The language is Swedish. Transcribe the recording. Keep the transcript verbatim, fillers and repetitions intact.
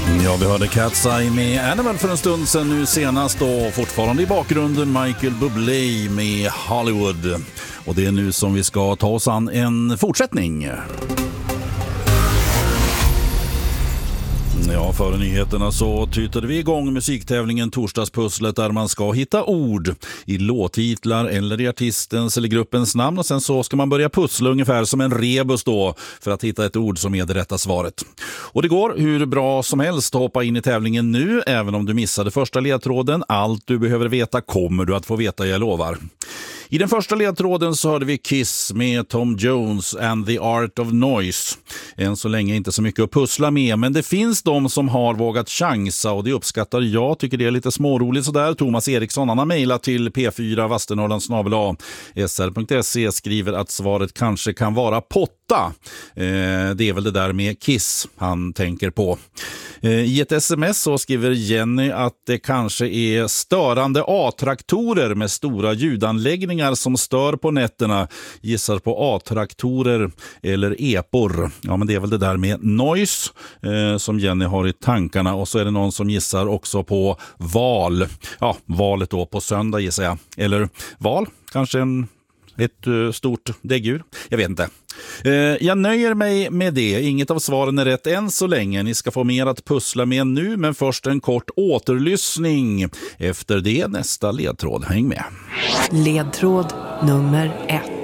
Ja, vi hörde Cat's Eye med Animal för en stund sedan, nu senast och fortfarande i bakgrunden Michael Bublé med Hollywood. Och det är nu som vi ska ta oss an en fortsättning. Ja, före nyheterna så tytade vi igång musiktävlingen Torsdagspusslet där man ska hitta ord i låttitlar eller i artistens eller gruppens namn och sen så ska man börja pussla ungefär som en rebus då för att hitta ett ord som är det rätta svaret. Och det går hur bra som helst att hoppa in i tävlingen nu även om du missade första ledtråden. Allt du behöver veta kommer du att få veta, jag lovar. I den första ledtråden så hörde vi Kiss med Tom Jones and the Art of Noise. Än så länge inte så mycket att pussla med, men det finns de som har vågat chansa och det uppskattar jag. Tycker det är lite småroligt sådär. Thomas Eriksson, han har mejlat till p fyra Västernorrland snabel-a s r punkt se, skriver att svaret kanske kan vara potta. Eh, det är väl det där med Kiss han tänker på. Eh, I ett sms så skriver Jenny att det kanske är störande A-traktorer med stora ljudanläggningar som stör på nätterna. Gissar på A-traktorer eller epor. Ja, men det är väl det där med noise eh, som Jenny har i tankarna. Och så är det någon som gissar också på val. Ja, valet då på söndag gissar jag. Eller val, kanske en, ett uh, stort däggdjur. Jag vet inte. Eh, jag nöjer mig med det. Inget av svaren är rätt än så länge. Ni ska få mer att pussla med nu, men först en kort återlyssning. Efter det nästa ledtråd. Häng med. Ledtråd nummer ett.